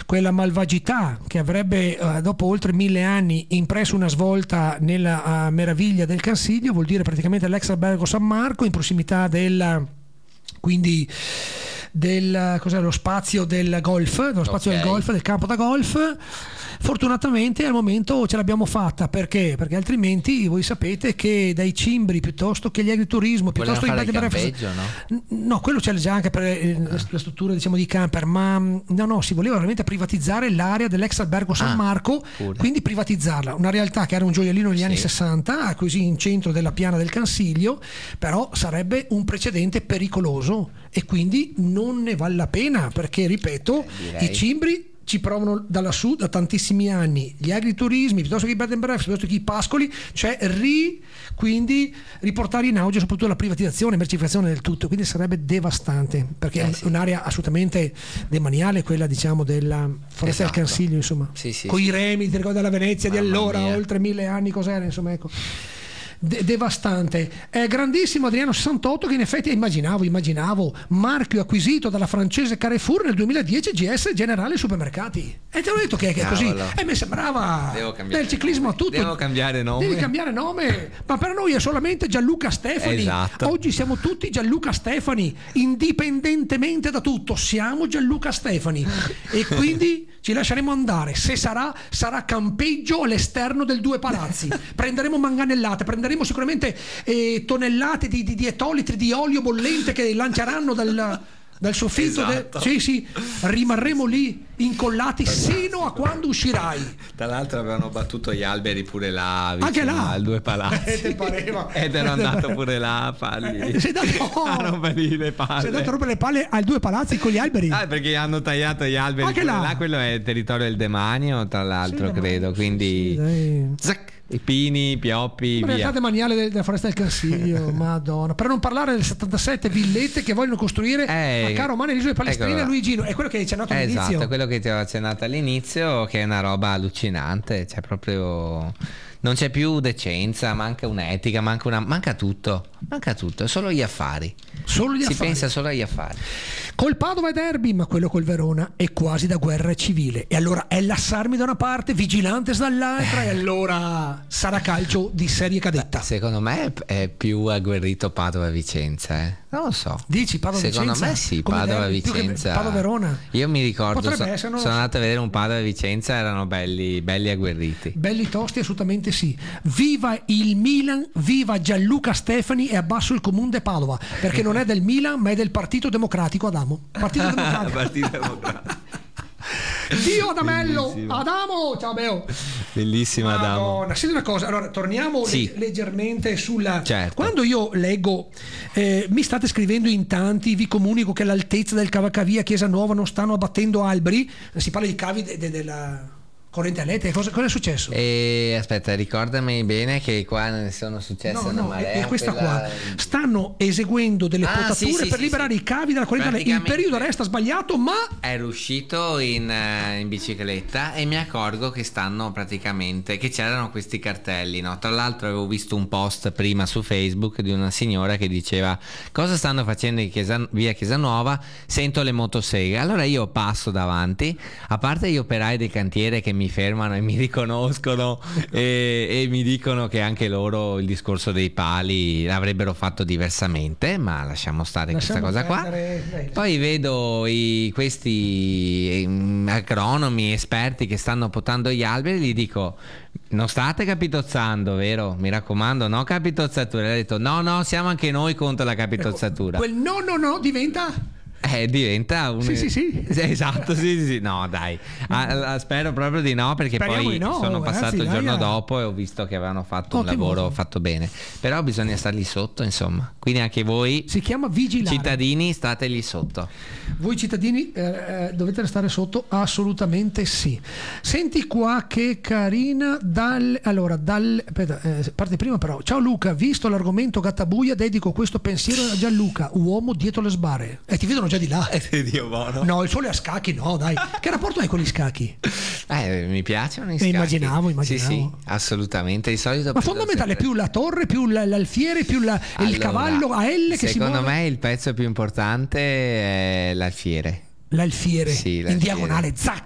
quella malvagità che avrebbe dopo oltre 1000 anni impresso una svolta nella meraviglia del Cansiglio, vuol dire praticamente l'ex albergo San Marco in prossimità quindi cos'è, lo spazio del golf, del golf, del campo da golf. Fortunatamente al momento ce l'abbiamo fatta, perché altrimenti voi sapete che dai cimbri piuttosto che gli agriturismo piuttosto che il campeggio, no, quello c'è già anche per la struttura, diciamo, di camper, ma no, si voleva veramente privatizzare l'area dell'ex albergo San Marco, quindi privatizzarla, una realtà che era un gioiellino negli anni 60, così in centro della piana del Cansiglio, però sarebbe un precedente pericoloso e quindi non ne vale la pena, perché ripeto, i cimbri ci provano da lassù da tantissimi anni, gli agriturismi piuttosto che i bed and breakfast, piuttosto che i pascoli, cioè quindi riportare in auge soprattutto la privatizzazione, mercificazione del tutto, quindi sarebbe devastante, perché è un'area assolutamente demaniale, quella, diciamo, della foresta del Cansiglio, insomma, con i remi, ti ricordi della Venezia di allora, oltre 1000 anni, cos'era, insomma, ecco. Devastante. È grandissimo Adriano 68, che in effetti immaginavo marchio acquisito dalla francese Carrefour nel 2010, GS Generale Supermercati, e te l'ho detto che è così, e mi sembrava del ciclismo a tutto. Devi cambiare nome, ma per noi è solamente Gianluca Stefani. Oggi siamo tutti Gianluca Stefani, indipendentemente da tutto siamo Gianluca Stefani, e quindi ci lasceremo andare. Se sarà campeggio all'esterno del Due Palazzi, prenderemo manganellate, prenderemo sicuramente tonnellate di ettolitri di olio bollente che lanceranno dal soffitto. Rimarremo lì incollati sino a quando uscirai. Tra l'altro avevano battuto gli alberi pure là, anche là al Due Palazzi, ed ero andato pure là a fargli sei a rompere le palle. Sei andato a rompere le palle al Due Palazzi con gli alberi? Perché hanno tagliato gli alberi anche là. Quello è il territorio del demanio, tra l'altro, credo, quindi i pini, i pioppi, la realtà demaniale della foresta del Cansiglio. Madonna, per non parlare del 77 villette che vogliono costruire a Caro Mane, l'isola di Palestrina, Luigino, è quello che hai accennato all'inizio. Esatto, quello che ti ho accennato all'inizio, che è una roba allucinante, cioè proprio non c'è più decenza, manca un'etica, manca tutto, è solo gli affari. Si pensa solo agli affari. Col Padova è derby, ma quello col Verona è quasi da guerra civile, e allora è Lassarmi da una parte, Vigilantes dall'altra, e allora sarà calcio di serie cadetta. Secondo me è più agguerrito Padova-Vicenza, non lo so. Dici Padova-Vicenza? Secondo me sì, Padova-Vicenza. Padova-Verona. Io mi ricordo, sono andato a vedere un Padova-Vicenza, erano belli agguerriti. Belli tosti, assolutamente sì. Viva il Milan, viva Gianluca Stefani, e abbasso il comune de Padova, perché non è del Milan ma è del Partito Democratico. Partito Democratico. Dio Adamello, Adamo, ciao Beo. Bellissima Adamo. Senti una cosa, allora torniamo leggermente sulla... Certo. Quando io leggo, mi state scrivendo in tanti, vi comunico che all'altezza del Cavacavia Chiesa Nuova non stanno abbattendo alberi, si parla di cavi della corrente elettrica, cosa è successo? Aspetta, ricordami bene che qua ne sono successe una marea. È questa qua. Stanno eseguendo delle potature per liberare i cavi della corrente elettrica. Il periodo resta sbagliato, ma ero uscito in bicicletta e mi accorgo che stanno praticamente, che c'erano questi cartelli, no? Tra l'altro avevo visto un post prima su Facebook di una signora che diceva: cosa stanno facendo in via Chiesa Nuova? Sento le motoseghe. Allora io passo davanti, a parte gli operai del cantiere che mi fermano e mi riconoscono e mi dicono che anche loro il discorso dei pali l'avrebbero fatto diversamente, ma lasciamo stare questa cosa qua. Poi vedo questi agronomi esperti che stanno potando gli alberi, gli dico: non state capitozzando, vero? Mi raccomando, no capitozzatura. E ha detto: no, siamo anche noi contro la capitozzatura. Quel no diventa diventa un... Sì. Esatto, sì. No, dai. Spero proprio di no, perché speriamo poi sono passato il giorno dopo e ho visto che avevano fatto un lavoro fatto bene. Però bisogna stargli sotto, insomma. Quindi anche voi, si chiama vigilare, cittadini, stategli sotto. Voi cittadini dovete restare sotto, assolutamente sì. Senti qua che carina parte prima però. Ciao Luca, visto l'argomento Gattabuia, dedico questo pensiero a Gianluca, uomo dietro le sbarre. Ti vedono già di là. Dio buono. No, il sole a scacchi, no, dai. Che rapporto hai con gli scacchi? Mi piacciono i scacchi. Immaginavo. Sì, assolutamente. Di solito. Ma fondamentale più la torre, più l'alfiere, più il cavallo a L che si muove. Secondo me il pezzo più importante è l'alfiere. L'alfiere, sì, in diagonale, zac.